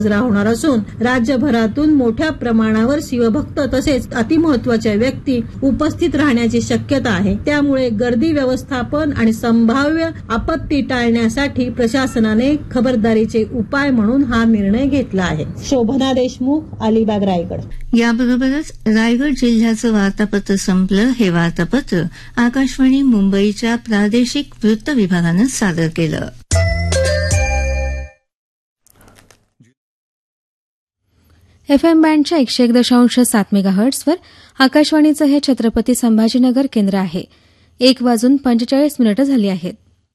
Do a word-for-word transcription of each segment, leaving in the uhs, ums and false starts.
साजरा होणार असून राज्यभरातून मोठ्या प्रमाणावर शिवभक्त तसेच अतिमहत्वाच्या व्यक्ती उपस्थित राहण्याची शक्यता आहे. त्यामुळे गर्दी व्यवस्थापन आणि संभाव्य आपत्ती टाळण्यासाठी प्रशासनाने खबरदारीचे उपाय म्हणून हा निर्णय घेतला आहे. शोभना देशमुख, अलिबाग, रायगड. याबरोबरच रायगड जिल्ह्याचं वार्तापत्र संपलं. हे वार्तापत्र आकाशवाणी मुंबईच्या प्रादेशिक वृत्त विभागानं सादर केलं. एफ एम बँडच्या एकशे एक दशांश सात मेगाहर्ट्सवर आकाशवाणीचं हे छत्रपती संभाजीनगर केंद्र आहे. एक वाजून पंचेचाळीस मिनिटं झाली आहेत.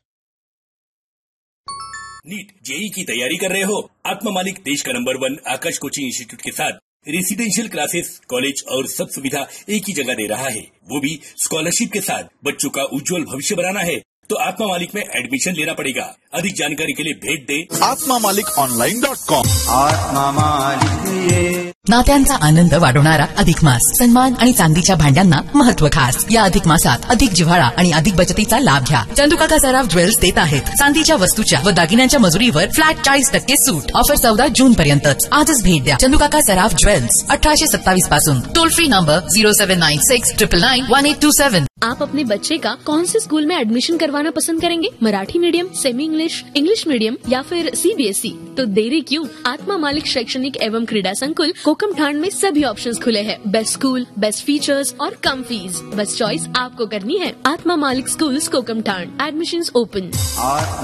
नीट जेई की तैयारी कर रहे हो? आत्मा मालिक देश का नंबर वन आकाश कोचिंग इंस्टीट्यूट के साथ रेसिडेंशियल क्लासेस, कॉलेज और सब सुविधा एक ही जगह दे रहा है, वो भी स्कॉलरशिप के साथ. बच्चों का उज्जवल भविष्य बनाना है तो आत्मा मालिक में एडमिशन लेना पड़ेगा. अधिक जानकारी के लिए भेट दे आत्मा मालिक ऑनलाइन डॉट कॉम. आत्मा मालिक. नात्यांचा आनंद वाढवणारा अधिक मास. सन्मान आणि चांदीच्या भांड्यांना महत्व खास. या अधिक मासात अधिक जिव्हाळा आणि अधिक बचतीचा लाभ घ्या. चंदुकाका सराफ ज्वेल्स देत आहेत चांदीच्या वस्तूच्या व दागिन्यांच्या मजुरीवर फ्लॅट चाळीस टक्के सूट. ऑफर चौदा जून पर्यंतच. आजच भेट द्या चंदुकाका सराफ ज्वेल्स, अठराशे सत्तावीस पासून. Toll free number zero seven nine six triple nine one eight to सेवन. आप अपने बच्चे का कौन से स्कूल में एडमिशन करवाना पसंद करेंगे? Marathi medium, semi English, English medium या फिर सीबीएसई? तो देरी क्यों? आत्मा मालिक शैक्षणिक एवं क्रीड़ा संकुल कोकम ठाण में सभी ऑप्शंस खुले हैं. बेस्ट स्कूल, बेस्ट फीचर्स और कम फीस. बस चॉइस आपको करनी है. आत्मा मालिक स्कूल कोकम ठाण. Admissions open.